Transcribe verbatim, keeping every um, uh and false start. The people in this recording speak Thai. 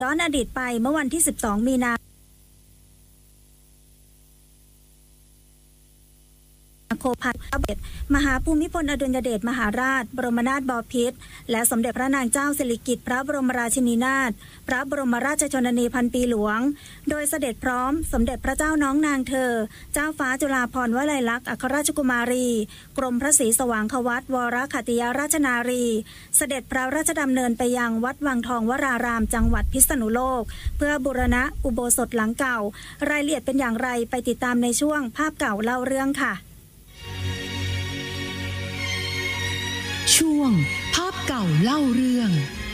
ย้อนอดีตไปเมื่อวันที่สิบสองมีนาโคพัฒน์เบศมหาภูมิพลอดุลยเดชมหาราชบรมนาถบพิตรและสมเด็จพระนางเจ้าสิริกิติ์พระบรมราชินีนาถพระบรมราชชนนีพันปีหลวงโดยเสด็จพร้อมสมเด็จพระเจ้าน้องนางเธอเจ้าฟ้าจุฬาภรณ์วลัยลักษณ์อัครราชกุมารีกรมพระศรีสว่างควัตรวรขัตติยราชนารีเสด็จพระราชดำเนินไปยังวัดวังทองวรารามจังหวัดพิษณุโลกเพื่อบูรณะอุโบสถหลังเก่ารายละเอียดเป็นอย่างไรไปติดตามในช่วงภาพเก่าเล่าเรื่องค่ะช่วงภาพเก่าเล่าเรื่อง